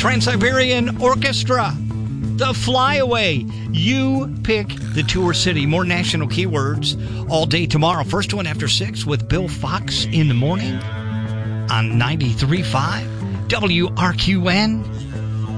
Trans-Siberian Orchestra, The Flyaway. You pick the tour city. More national keywords all day tomorrow. First one after 6 with Bill Fox in the morning on 93.5 WRQN.